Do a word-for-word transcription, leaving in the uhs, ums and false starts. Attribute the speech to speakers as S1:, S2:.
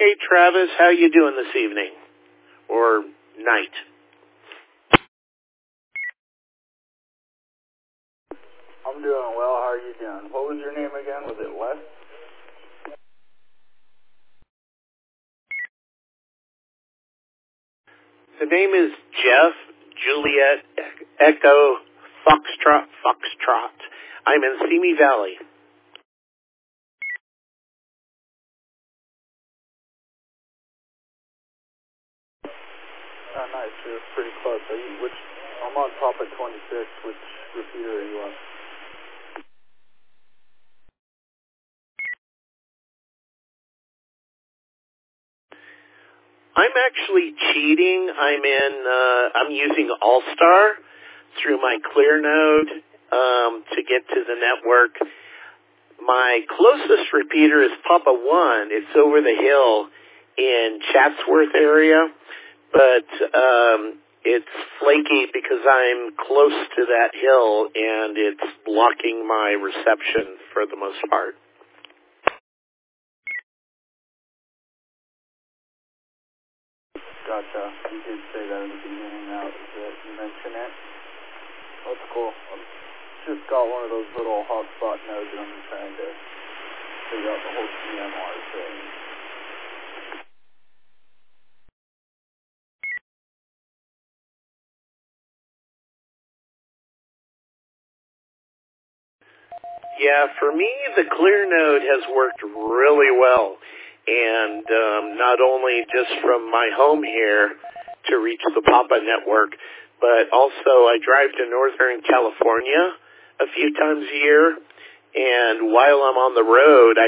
S1: Hey, Travis, how you doing this evening? Or night?
S2: I'm doing well. How are you doing? What was your name again? Was it Les?
S1: The name is Jeff Juliet Echo Foxtrot Foxtrot. I'm in Simi Valley.
S2: Oh, nice. You're pretty close. Are you, which, I'm on top of twenty-six. Which repeater are you on?
S1: I'm actually cheating. I'm in, uh, I'm using All-Star through my Clearnode um, to get to the network. My closest repeater is Papa One. It's over the hill in Chatsworth area, but um, it's flaky because I'm close to that hill and it's blocking my reception for the most part.
S2: Gotcha. You did say that in the beginning now that you mentioned it. That's cool. I've just got one of those little hotspot nodes and I'm trying to figure out the whole C M R thing.
S1: Yeah, for me, the Clearnode has worked really well. And um, not only just from my home here to reach the Papa network, but also I drive to Northern California a few times a year. And while I'm on the road,